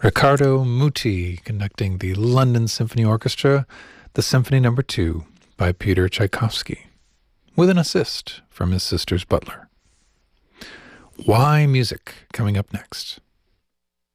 Riccardo Muti conducting the London Symphony Orchestra, the Symphony No. 2 by Peter Tchaikovsky, with an assist from his sister's butler. Why Music coming up next.